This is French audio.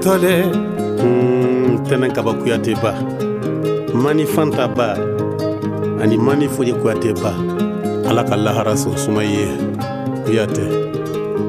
tole tɛnɛn kaba kuyate ba mani fanta ba ani mani foye kuyate ba ala ka lahara sɔn suma ye kuyate